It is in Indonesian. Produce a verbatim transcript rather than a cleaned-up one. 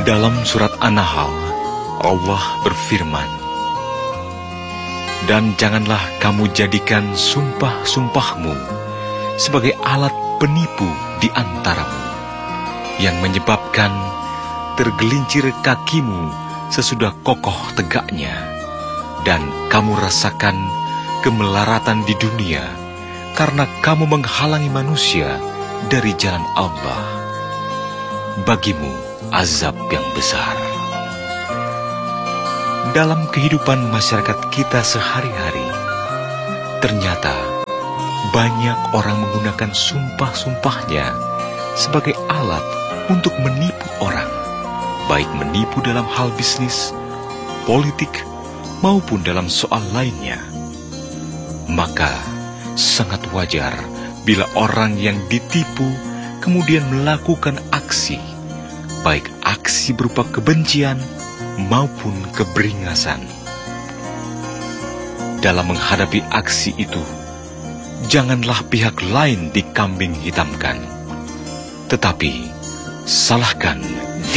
Dalam surat An-Nahl, Allah berfirman, "Dan janganlah kamu jadikan sumpah-sumpahmu sebagai alat penipu di antaramu, yang menyebabkan tergelincir kakimu sesudah kokoh tegaknya, dan kamu rasakan kemelaratan di dunia karena kamu menghalangi manusia dari jalan Allah. Bagimu azab yang besar." Dalam kehidupan masyarakat kita sehari-hari, ternyata banyak orang menggunakan sumpah-sumpahnya sebagai alat untuk menipu orang, baik menipu dalam hal bisnis, politik, maupun dalam soal lainnya. Maka sangat wajar bila orang yang ditipu kemudian melakukan aksi, baik aksi berupa kebencian maupun keberingasan. Dalam menghadapi aksi itu, janganlah pihak lain dikambing hitamkan, tetapi salahkan